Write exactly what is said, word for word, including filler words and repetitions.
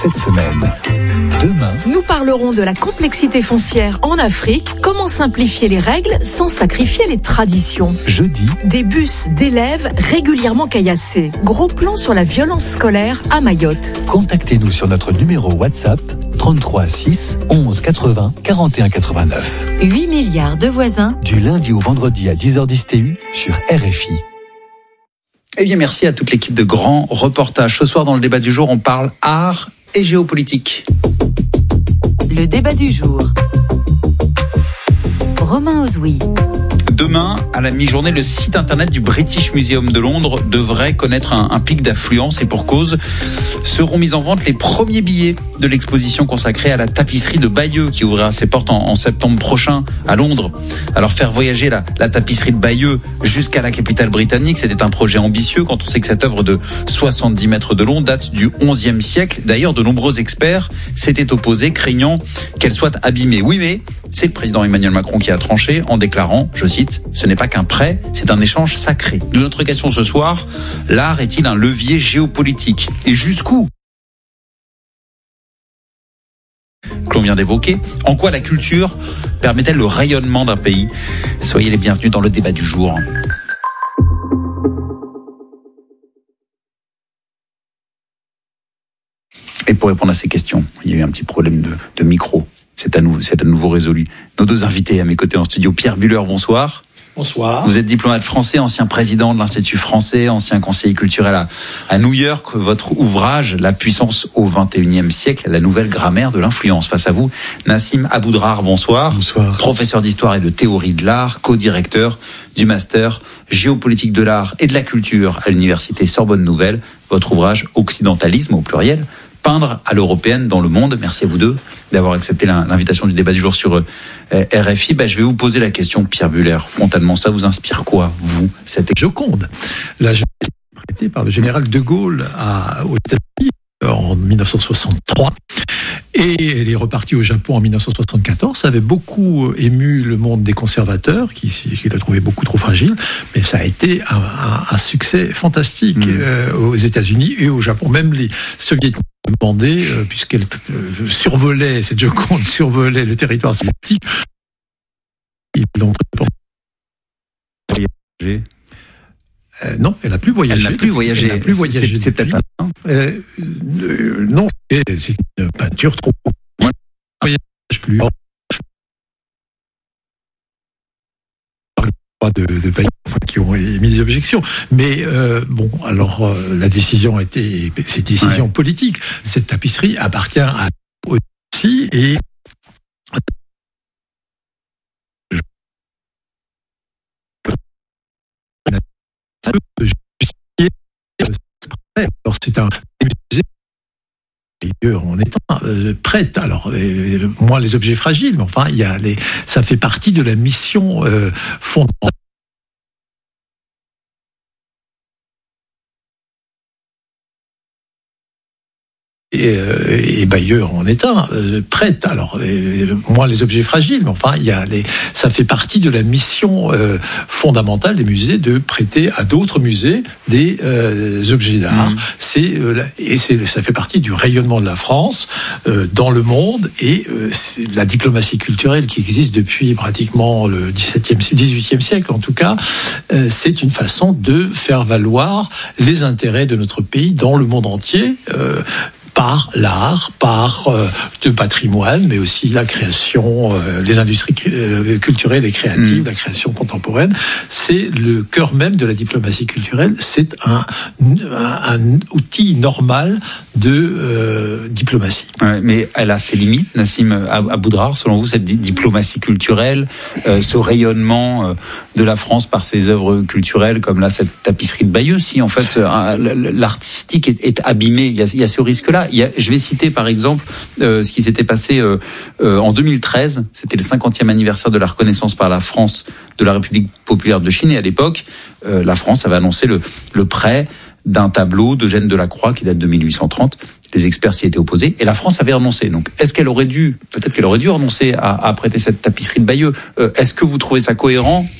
Cette semaine, demain, nous parlerons de la complexité foncière en Afrique, comment simplifier les règles sans sacrifier les traditions. jeudi, Des bus d'élèves régulièrement caillassés. Gros plan sur la violence scolaire à Mayotte. contactez-nous sur notre numéro WhatsApp trente-trois six onze quatre-vingts quarante et un quatre-vingt-neuf. huit milliards de voisins. Du lundi au vendredi à dix heures dix T U sur R F I. Eh bien, merci à toute l'équipe de Grands Reportages. Ce soir, dans le débat du jour, on parle art et géopolitique. Le débat du jour. Romain Ozoui. Demain, à la mi-journée, le site internet du British Museum de Londres devrait connaître un, un pic d'affluence et pour cause, seront mis en vente les premiers billets de l'exposition consacrée à la tapisserie de Bayeux qui ouvrira ses portes en, en septembre prochain à Londres. Alors faire voyager la, la tapisserie de Bayeux jusqu'à la capitale britannique, c'était un projet ambitieux quand on sait que cette œuvre de soixante-dix mètres de long date du onzième siècle. D'ailleurs, de nombreux experts s'étaient opposés, craignant qu'elle soit abîmée. Oui, mais c'est le président Emmanuel Macron qui a tranché en déclarant, je cite, « Ce n'est pas qu'un prêt, c'est un échange sacré ». De notre question ce soir, l'art est-il un levier géopolitique ? Et jusqu'où ? Que l'on vient d'évoquer, en quoi la culture permet-elle le rayonnement d'un pays ? Soyez les bienvenus dans le débat du jour. Et pour répondre à ces questions, il y a eu un petit problème de, de micro. C'est à, nouveau, c'est à nouveau résolu. Nos deux invités à mes côtés en studio, Pierre Buhler, bonsoir. Bonsoir. Vous êtes diplomate français, ancien président de l'Institut français, ancien conseiller culturel à, à New York. Votre ouvrage, La puissance au vingt et unième siècle, la nouvelle grammaire de l'influence. Face à vous, Nassim Aboudrar, bonsoir. Bonsoir. Professeur d'histoire et de théorie de l'art, co-directeur du master géopolitique de l'art et de la culture à l'université Sorbonne Nouvelle. Votre ouvrage, Occidentalisme au pluriel, peindre à l'européenne dans le monde. Merci à vous deux d'avoir accepté l'invitation du débat du jour sur euh, R F I. Bah, je vais vous poser la question, Pierre Buhler, frontalement. Ça vous inspire quoi, vous, cette Joconde, la prêtée par le général de Gaulle à, aux États-Unis en dix-neuf cent soixante-trois. Et elle est repartie au Japon en dix-neuf cent soixante-quatorze. Ça avait beaucoup ému le monde des conservateurs, qui, qui l'a trouvé beaucoup trop fragile. Mais ça a été un, un, un succès fantastique mmh. euh, aux États-Unis et au Japon. Même les Soviétiques demandaient, euh, puisqu'elle euh, survolait, cette Joconde survolait le territoire soviétique, ils l'ont très voyagé. Euh, non, elle n'a plus voyagé. Elle n'a plus voyagé. Elle n'a plus voyagé. C'est, c'est peut-être un... euh, euh, non, c'est une peinture trop. Elle ne voyage plus. Pas de, de pays enfin, qui ont émis des objections. Mais euh, bon, alors euh, la décision a été, c'est une décision ouais. politique. Cette tapisserie appartient à aussi et alors c'est un musée on est euh, prête. Alors euh, moins les objets fragiles, mais enfin il y a les, ça fait partie de la mission euh, fondamentale. Et, euh, et Bayeux en est un, euh, prête. Alors, euh, moins les objets fragiles, mais enfin, il y a les, ça fait partie de la mission euh, fondamentale des musées de prêter à d'autres musées des euh, objets d'art. Mmh. C'est euh, et c'est, ça fait partie du rayonnement de la France euh, dans le monde et euh, c'est la diplomatie culturelle qui existe depuis pratiquement le dix-septième, dix-huitième siècle en tout cas. Euh, c'est une façon de faire valoir les intérêts de notre pays dans le monde entier. Euh, par l'art, par euh, le patrimoine, mais aussi la création, euh, les industries euh, culturelles et créatives, mmh. la création contemporaine. C'est le cœur même de la diplomatie culturelle. C'est un, un, un outil normal de euh, diplomatie. Ouais, mais elle a ses limites, Nassim Aboudrar, selon vous, cette diplomatie culturelle, euh, ce rayonnement euh, de la France par ses œuvres culturelles, comme là, cette tapisserie de Bayeux, si en fait l'artistique est, est abîmé, il y a, il y a ce risque-là. Il y a, je vais citer par exemple euh, ce qui s'était passé euh, euh, en deux mille treize, c'était le cinquantième anniversaire de la reconnaissance par la France de la République populaire de Chine, et à l'époque, euh, la France avait annoncé le, le prêt d'un tableau d'Eugène Delacroix qui date de mille huit cent trente. Les experts s'y étaient opposés et la France avait renoncé. Donc, est-ce qu'elle aurait dû, peut-être qu'elle aurait dû renoncer à, à prêter cette tapisserie de Bayeux ? euh, Est-ce que vous trouvez ça cohérent